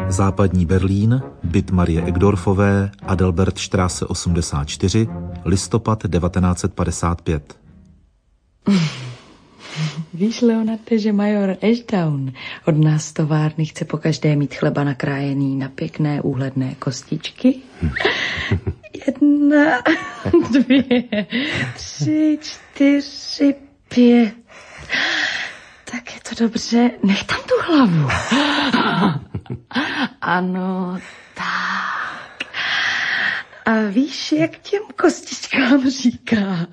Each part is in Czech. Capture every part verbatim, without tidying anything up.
Západní Berlín, byt Marie Egdorfové, Adalbertstraße osmdesát čtyři, listopad devatenáct set padesát pět. Víš, Leonarde, že major Ashdown od nás z továrny chce pokaždé mít chleba nakrájený na pěkné úhledné kostičky? Jedna, dvě, tři, čtyři, pět. Tak je to dobře, nech tam tu hlavu. Ano, tak. A víš, jak těm kostičkám říká?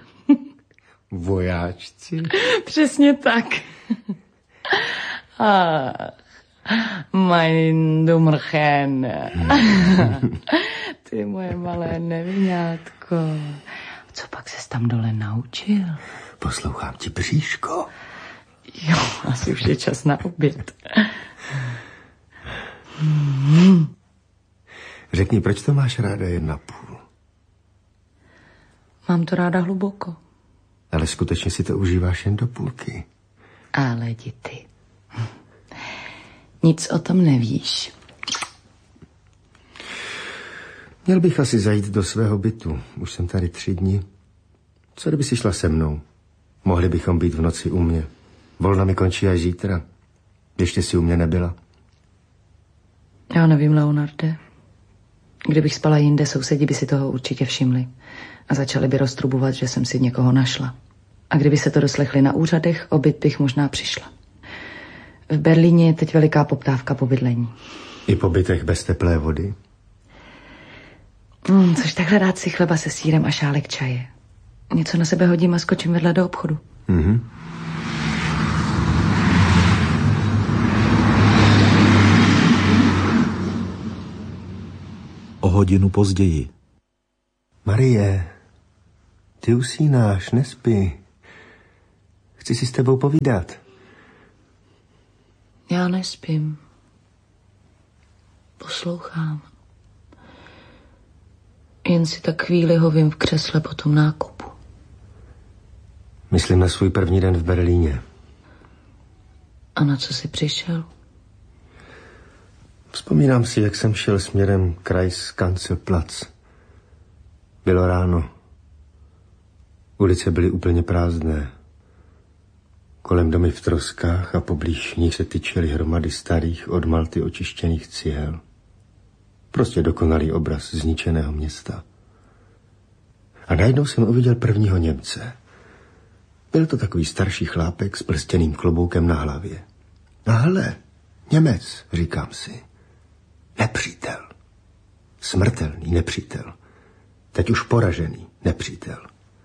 Vojáčci? Přesně tak. Ah, mein Dummerchen. Ty moje malé nevinátko. Co pak ses tam dole naučil? Poslouchám ti, bříško. Jo, asi už je čas na oběd. Hmm. Řekni, proč to máš ráda jedna půl? Mám to ráda hluboko. Ale skutečně si to užíváš jen do půlky. Ale jdi ty. Nic o tom nevíš. Měl bych asi zajít do svého bytu. Už jsem tady tři dny. Co kdyby si šla se mnou? Mohli bychom být v noci u mě. Volna mi končí až zítra. Ještě si u mě nebyla. Já nevím, Leonarde. Kdybych spala jinde, sousedi by si toho určitě všimli. A začali by roztrubovat, že jsem si někoho našla. A kdyby se to doslechli na úřadech, o byt bych možná přišla. V Berlíně je teď veliká poptávka po bydlení. I po bytech bez teplé vody? Hmm, což takhle dát si chleba se sýrem a šálek čaje. Něco na sebe hodím a skočím vedle do obchodu. Mhm. O hodinu později. Marie, ty usínáš, nespí. Chci si s tebou povídat. Já nespím. Poslouchám. Jen si tak chvíli hovím v křesle po tom nákupu. Myslím na svůj první den v Berlíně. A na co jsi přišel? Vzpomínám si, jak jsem šel směrem Kreiskanzelplatz. Bylo ráno. Ulice byly úplně prázdné. Kolem domy v troskách a poblíž nich se tyčely hromady starých od Malty očištěných cihel. Prostě dokonalý obraz zničeného města. A najednou jsem uviděl prvního Němce. Byl to takový starší chlápek s prstěným kloboukem na hlavě. A hele, Němec, říkám si. Nepřítel. Smrtelný nepřítel. Teď už poražený nepřítel.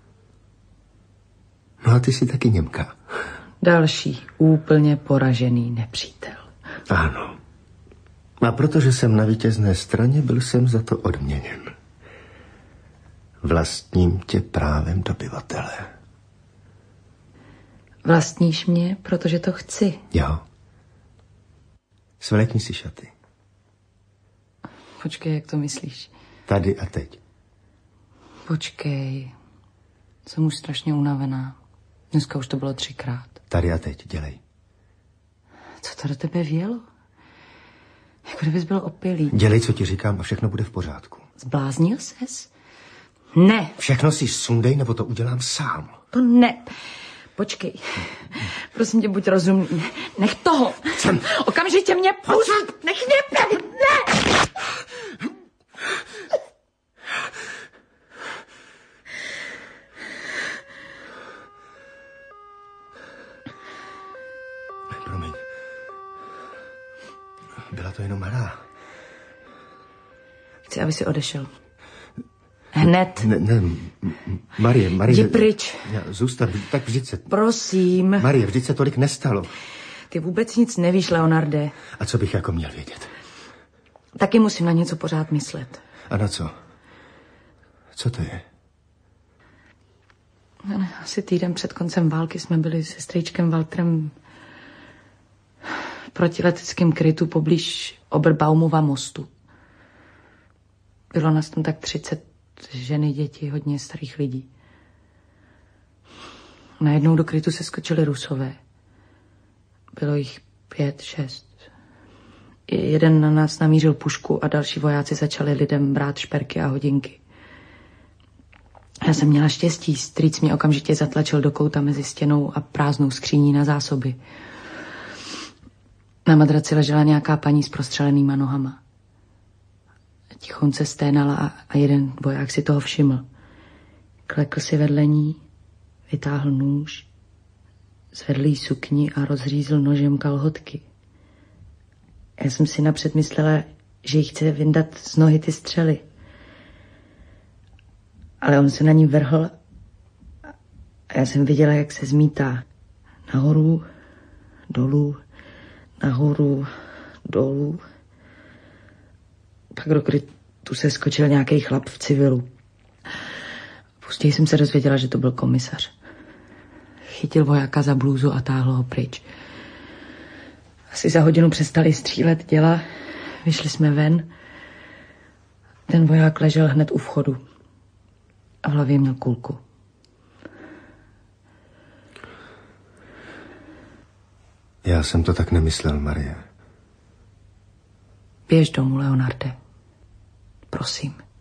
No a ty jsi taky Němka. Další úplně poražený nepřítel. Ano. A protože jsem na vítězné straně, byl jsem za to odměněn. Vlastním tě právem dobyvatele. Vlastníš mě, protože to chci. Jo. Svlékni si šaty. Počkej, jak to myslíš? Tady a teď. Počkej. Jsem už strašně unavená. Dneska už to bylo třikrát. Tady a teď, dělej. Co to do tebe vělo? Jako kdybys byl opilý. Dělej, co ti říkám a všechno bude v pořádku. Zbláznil ses? Ne. Všechno si sundej, nebo to udělám sám. To ne. Počkej. Prosím tě, buď rozumný. Nech toho. Jsem... Okamžitě mě pust. Nech mě. Ne. Promiň. Byla to jenom hra. Chci, aby si odešel. Hned. Ne, ne, Marie, Marie... Jdi pryč. Já, zůstav, tak vždyť se... Prosím. Marie, vždyť se tolik nestalo. Ty vůbec nic nevíš, Leonarde. A co bych jako měl vědět? Taky musím na něco pořád myslet. A na co? Co to je? Asi týden před koncem války jsme byli se strýčkem Walterem v protileteckém krytu poblíž Oberbaumova mostu. Bylo nás tam tak třicet ženy, děti, hodně starých lidí. Najednou do krytu se skočili Rusové. Bylo jich pět, šest. Jeden na nás namířil pušku a další vojáci začali lidem brát šperky a hodinky. Já jsem měla štěstí, strýc mě okamžitě zatlačil do kouta mezi stěnou a prázdnou skříní na zásoby. Na madraci ležela nějaká paní s prostřelenýma nohama. Tichonce sténala a, a jeden voják si toho všiml. Klekl si vedle ní, vytáhl nůž, zvedl jí sukni a rozřízl nožem kalhotky. Já jsem si napřed myslela, že jí chce vyndat z nohy ty střely. Ale on se na ní vrhl a já jsem viděla, jak se zmítá. Nahoru, dolů, nahoru, dolů. Pak do krytu se skočil nějaký chlap v civilu. Později jsem se dozvěděla, že to byl komisař. Chytil vojáka za blůzu a táhl ho pryč. Asi za hodinu přestali střílet děla, vyšli jsme ven. Ten voják ležel hned u vchodu a v hlavě měl kulku. Já jsem to tak nemyslel, Marie. Běž domů, Leonarde. Prosím.